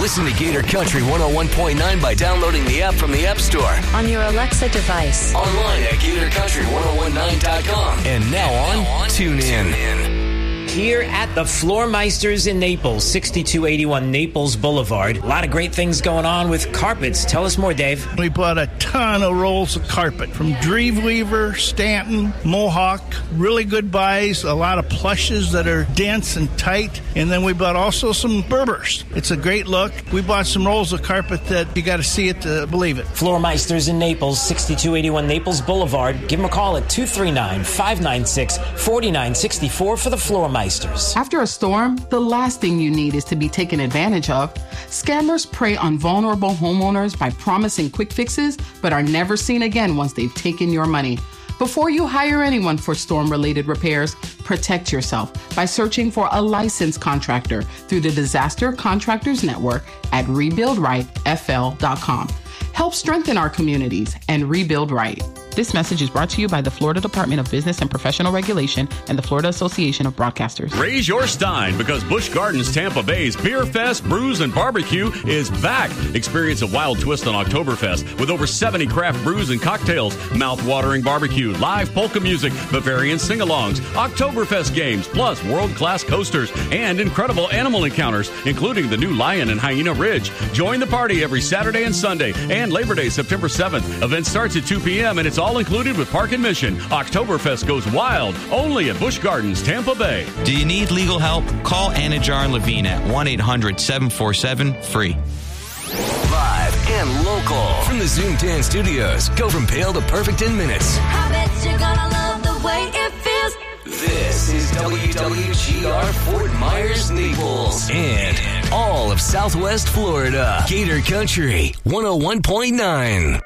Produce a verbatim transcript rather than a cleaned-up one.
Listen to Gator Country one oh one point nine by downloading the app from the App Store. On your Alexa device. Online at gator country ten nineteen dot com. And now on, tune in. Here at the Floormeisters in Naples, sixty-two eighty-one Naples Boulevard. A lot of great things going on with carpets. Tell us more, Dave. We bought a ton of rolls of carpet from Dreamweaver, Stanton, Mohawk. Really good buys. A lot of plushes that are dense and tight. And then we bought also some Berbers. It's a great look. We bought some rolls of carpet that you got to see it to believe it. Floormeisters in Naples, sixty-two eighty-one Naples Boulevard. Give them a call at two three nine, five nine six, four nine six four for the Floormeisters. After a storm, the last thing you need is to be taken advantage of. Scammers prey on vulnerable homeowners by promising quick fixes, but are never seen again once they've taken your money. Before you hire anyone for storm-related repairs, protect yourself by searching for a licensed contractor through the Disaster Contractors Network at rebuild right f l dot com. Help strengthen our communities and rebuild right. This message is brought to you by the Florida Department of Business and Professional Regulation and the Florida Association of Broadcasters. Raise your stein because Busch Gardens Tampa Bay's Beer Fest, Brews, and Barbecue is back. Experience a wild twist on Oktoberfest with over seventy craft brews and cocktails, mouth-watering barbecue, live polka music, Bavarian sing-alongs, Oktoberfest games, plus world-class coasters and incredible animal encounters, including the new Lion and Hyena Ridge. Join the party every Saturday and Sunday and Labor Day, September seventh. Event starts at two p.m. and it's all included with park admission. Oktoberfest goes wild only at Busch Gardens, Tampa Bay. Do you need legal help? Call Anajar and Levine at one eight hundred seven four seven free. Live and local from the Zoom ten studios. Go from pale to perfect in minutes. I bet you're gonna love the way it feels. This is W W G R Fort Myers, Naples, and all of Southwest Florida. Gator Country one oh one point nine.